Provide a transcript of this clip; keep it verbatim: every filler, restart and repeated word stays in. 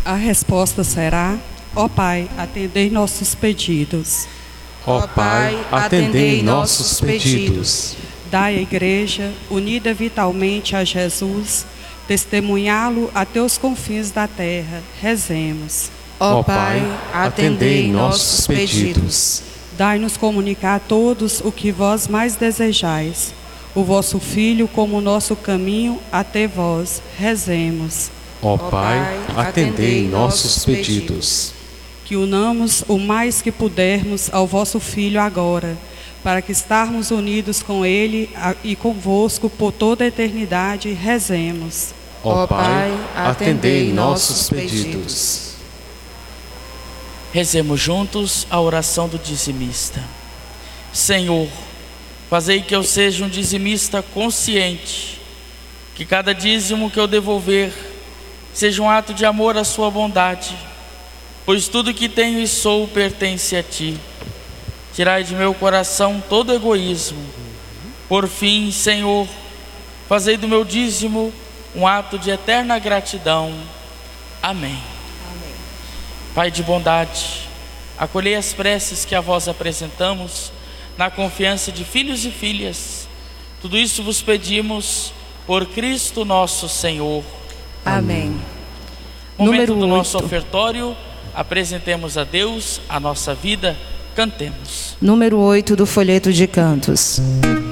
A resposta será: ó Pai, atendei nossos pedidos. Ó Pai, atendei nossos pedidos. Dai à Igreja, unida vitalmente a Jesus, testemunhá-lo até os confins da terra. Rezemos. Ó Pai, atendei nossos pedidos. Dai-nos comunicar a todos o que vós mais desejais, o vosso Filho como nosso caminho até vós. Rezemos. Ó Pai, atendei nossos pedidos. Que unamos o mais que pudermos ao vosso Filho agora, para que estarmos unidos com Ele e convosco por toda a eternidade. Rezemos. Ó Pai, atendei nossos pedidos. Rezemos juntos a oração do dizimista. Senhor, fazei que eu seja um dizimista consciente, que cada dízimo que eu devolver seja um ato de amor à sua bondade, pois tudo que tenho e sou pertence a Ti. Tirai de meu coração todo egoísmo. Por fim, Senhor, fazei do meu dízimo um ato de eterna gratidão. Amém. Pai de bondade, acolhei as preces que a vós apresentamos, na confiança de filhos e filhas. Tudo isso vos pedimos por Cristo nosso Senhor. Amém. Momento Número do nosso oito. ofertório, apresentemos a Deus a nossa vida, cantemos. Número oito do folheto de cantos.